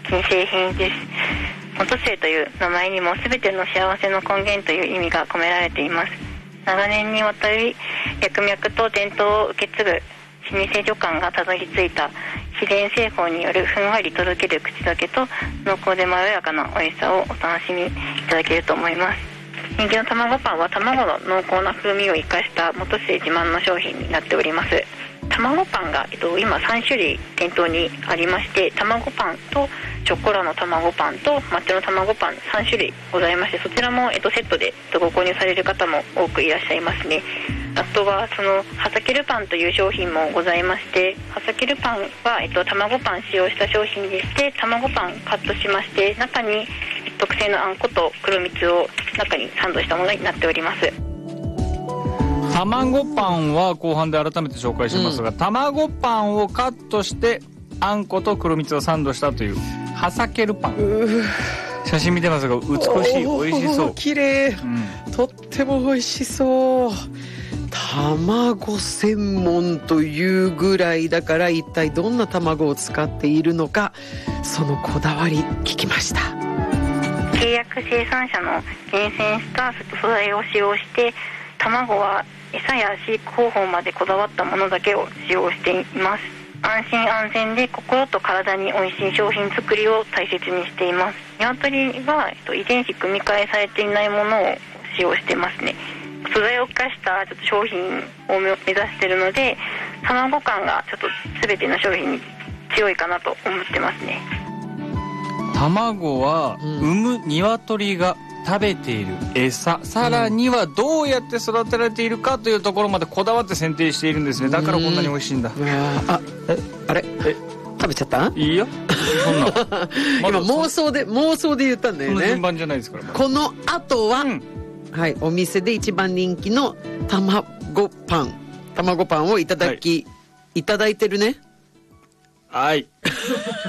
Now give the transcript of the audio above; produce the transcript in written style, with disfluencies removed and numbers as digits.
金製品です。元製という名前にも全ての幸せの根源という意味が込められています。長年にわたり脈々と伝統を受け継ぐ老舗旅館がたどり着いた秘伝製法によるふんわりとろける口どけと濃厚でまろやかな美味しさをお楽しみいただけると思います。人気の卵パンは卵の濃厚な風味を生かした元製自慢の商品になっております。卵パンが、今3種類店頭にありまして、卵パンとチョコラの卵パンと抹茶の卵パン3種類ございまして、そちらも、セットでご購入される方も多くいらっしゃいますね。あとはそのはさけるパンという商品もございまして、はさけるパンは、卵パン使用した商品でして、卵パンカットしまして、中に特製のあんこと黒蜜を中にサンドしたものになっております。 卵パンは後半で改めて紹介しますが、卵パンをカットしてあんこと黒蜜をサンドしたというはさけるパン。写真見てますが美しい、美味しそう、 綺麗、とっても美味しそう。卵専門というぐらいだから、一体どんな卵を使っているのか、そのこだわり聞きました。 契約生産者の厳選した素材を使用して、卵は餌や飼育方法までこだわったものだけを使用しています。安心安全で心と体に美味しい商品作りを大切にしています。鶏は遺伝子組み換えされていないものを使用してますね。素材を生かした商品を目指しているので、卵感が全ての商品に強いかなと思ってますね。 卵は産む鶏が食べている餌、さらにはどうやって育てられているかというところまでこだわって選定しているんですね。だからこんなに美味しいんだ。 あれ食べちゃった？ いいよ、そんな今妄想で言ったんだよね。 この順番じゃないですから。 この後は、はい、お店で一番人気の卵パンをいただいてるね。 はい